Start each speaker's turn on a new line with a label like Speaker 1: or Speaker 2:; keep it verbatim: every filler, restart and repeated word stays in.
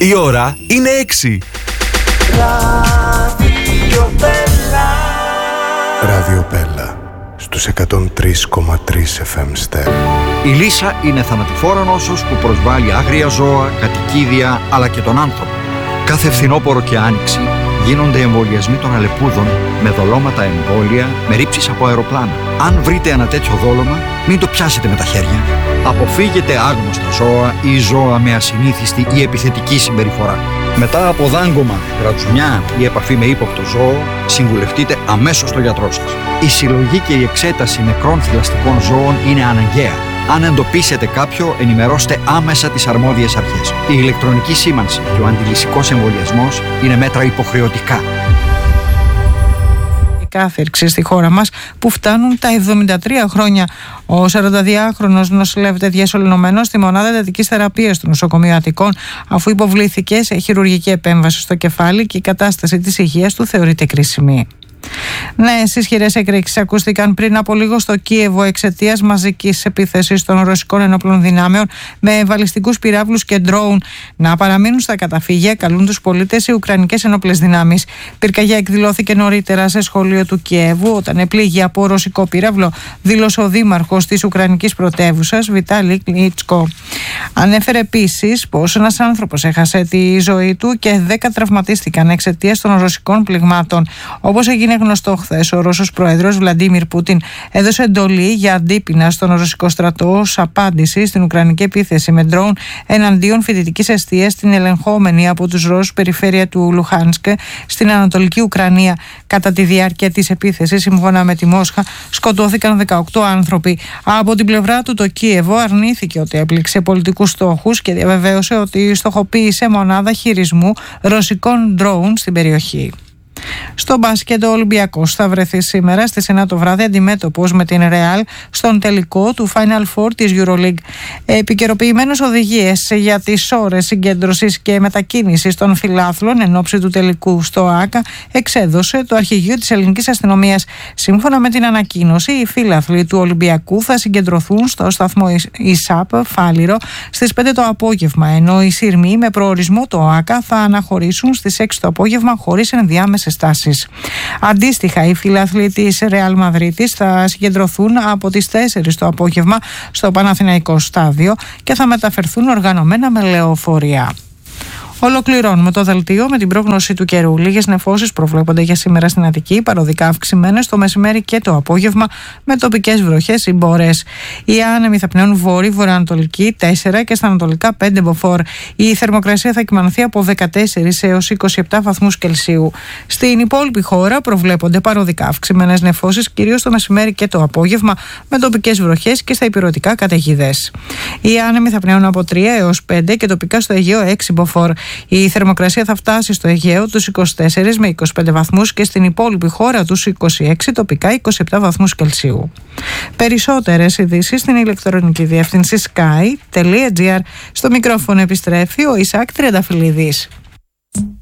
Speaker 1: Η ώρα είναι έξι.
Speaker 2: Ράδιο Πέλα στους εκατόν τρία κόμμα τρία εφ εμ στέρεο.
Speaker 3: Η λύσα είναι θανατηφόρα νόσος που προσβάλλει άγρια ζώα, κατοικίδια αλλά και τον άνθρωπο. Κάθε φθινόπωρο και άνοιξη γίνονται εμβολιασμοί των αλεπούδων με δολώματα εμβόλια, με ρήψεις από αεροπλάνα. Αν βρείτε ένα τέτοιο δόλωμα, μην το πιάσετε με τα χέρια. Αποφύγετε άγνωστα ζώα ή ζώα με ασυνήθιστη ή επιθετική συμπεριφορά. Μετά από δάγκωμα, γρατσουνιά ή επαφή με ύποπτο ζώο, συμβουλευτείτε αμέσως τον γιατρό σας. Η συλλογή και η εξέταση νεκρών θηλαστικών ζώων είναι αναγκαία. Αν εντοπίσετε κάποιο, ενημερώστε άμεσα τις αρμόδιες αρχές. Η ηλεκτρονική σήμανση και ο αντιλυσικός εμβολιασμός είναι μέτρα υποχρεωτικά.
Speaker 4: Κάθερξη στη χώρα μας που φτάνουν τα εβδομήντα τρία χρόνια. Ο σαρανταδυάχρονος νοσηλεύεται διασωληνωμένος στη μονάδα εντατικής θεραπείας του νοσοκομείου Αττικών, αφού υποβλήθηκε σε χειρουργική επέμβαση στο κεφάλι και η κατάσταση της υγείας του θεωρείται κρίσιμη. Νέες ισχυρές εκρήξεις ακούστηκαν πριν από λίγο στο Κίεβο εξαιτίας μαζικής επίθεσης των ρωσικών ενόπλων δυνάμεων με βαλιστικούς πυράβλους και ντρόουν να παραμείνουν στα καταφύγια. Καλούν τους πολίτες οι ουκρανικές ενόπλες δυνάμεις. Πυρκαγιά εκδηλώθηκε νωρίτερα σε σχολείο του Κιέβου όταν επλήγει από ρωσικό πύραυλο, δήλωσε ο δήμαρχος της ουκρανικής πρωτεύουσας Βιτάλι Κλίτσκο. Ανέφερε επίσης πως ένας άνθρωπος έχασε τη ζωή του και δέκα τραυματίστηκαν εξαιτίας των ρωσικών πληγμάτων. Όπως έγινε γνωστό χθες, ο Ρώσος πρόεδρος Βλαντίμιρ Πούτιν έδωσε εντολή για αντίπεινα στον ρωσικό στρατό ως απάντηση στην ουκρανική επίθεση με ντρόουν εναντίον φοιτητικής εστίας στην ελεγχόμενη από τους Ρώσους περιφέρεια του Λουχάνσκ στην Ανατολική Ουκρανία. Κατά τη διάρκεια της επίθεσης, σύμφωνα με τη Μόσχα, σκοτώθηκαν δεκαοκτώ άνθρωποι. Από την πλευρά του, το Κίεβο αρνήθηκε ότι έπληξε πολιτικούς στόχους και διαβεβαίωσε ότι στοχοποίησε μονάδα χειρισμού ρωσικών ντρόουν στην περιοχή. Στο μπάσκετ, ο Ολυμπιακός θα βρεθεί σήμερα στις εννιά το βράδυ αντιμέτωπος με την Real στον τελικό του Final Four της EuroLeague. Επικαιροποιημένες οδηγίες για τις ώρες συγκέντρωσης και μετακίνησης των φιλάθλων εν ώψη του τελικού στο ΆΚΑ εξέδωσε το αρχηγείο της Ελληνικής Αστυνομίας. Σύμφωνα με την ανακοίνωση, οι φίλαθλοι του Ολυμπιακού θα συγκεντρωθούν στο σταθμό ΙΣΑΠ Φάληρο στις πέντε το απόγευμα, ενώ οι σειρμοί με προορισμό το ΆΚΑ θα αναχωρήσουν στις έξι το απόγευμα χωρίς ενδιάμεσες στάσεις. Αντίστοιχα, οι φιλάθλοι της Ρεάλ Μαδρίτης θα συγκεντρωθούν από τις τέσσερις το απόγευμα στο Παναθηναϊκό Στάδιο και θα μεταφερθούν οργανωμένα με λεωφορεία. Ολοκληρώνουμε το δελτίο με την πρόγνωση του καιρού. Λίγες νεφώσεις προβλέπονται για σήμερα στην Αττική, παροδικά αυξημένες το μεσημέρι και το απόγευμα, με τοπικές βροχές ή μπορές. Οι άνεμοι θα πνέουν βόρειο-βορειοανατολική τέσσερα και στα ανατολικά πέντε μποφόρ. Η θερμοκρασία θα κυμανθεί από δεκατέσσερα έως είκοσι επτά βαθμούς Κελσίου. Στην υπόλοιπη χώρα προβλέπονται παροδικά αυξημένες νεφώσεις, κυρίως το μεσημέρι και το απόγευμα, με τοπικές βροχές και στα ηπειρωτικά καταιγίδες. Οι άνεμοι θα πνέουν από τρία έως πέντε και τοπικά στο Αιγαίο έξι μποφόρ. Η θερμοκρασία θα φτάσει στο Αιγαίο τους είκοσι τέσσερα με είκοσι πέντε βαθμούς και στην υπόλοιπη χώρα τους είκοσι έξι, τοπικά είκοσι επτά βαθμούς Κελσίου. Περισσότερες ειδήσεις στην ηλεκτρονική διεύθυνση sky τελεία gr. Στο μικρόφωνο επιστρέφει ο Ισάκ Τριανταφυλλίδης.